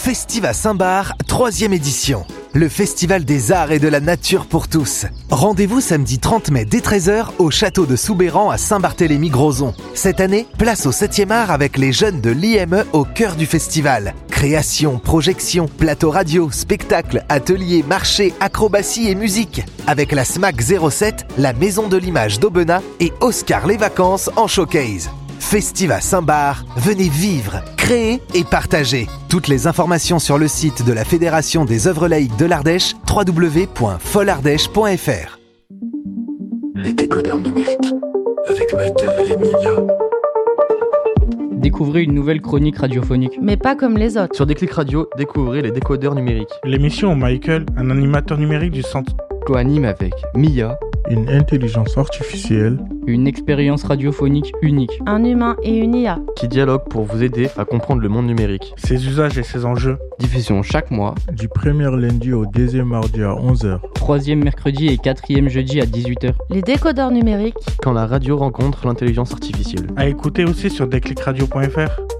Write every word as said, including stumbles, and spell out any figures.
Festiva Saint-Barth, troisième édition. Le festival des arts et de la nature pour tous. Rendez-vous samedi trente mai dès treize heures au château de Soubeyran à Saint-Barthélemy-Grozon. Cette année, place au septième art avec les jeunes de l'I M E au cœur du festival. Création, projection, plateau radio, spectacle, ateliers, marché, acrobatie et musique. Avec la S M A C zéro sept, la Maison de l'Image d'Aubenas et Oscar les Vacances en showcase. Festiva Saint-Barth, venez vivre, créer et partager. Toutes les informations sur le site de la Fédération des œuvres laïques de l'Ardèche, w w w point folardèche point f r. Les décodeurs numériques avec Walter et Emilia. Découvrez une nouvelle chronique radiophonique. Mais pas comme les autres. Sur Déclic Radio, découvrez les décodeurs numériques. L'émission Michael, un animateur numérique du centre. Co-anime avec Mia, une intelligence artificielle, une expérience radiophonique unique, un humain et une I A qui dialoguent pour vous aider à comprendre le monde numérique, ses usages et ses enjeux. Diffusion chaque mois, du premier lundi au deuxième mardi à onze heures, troisième mercredi et quatrième jeudi à dix-huit heures. Les décodeurs numériques, quand la radio rencontre l'intelligence artificielle. À écouter aussi sur déclic radio point f r.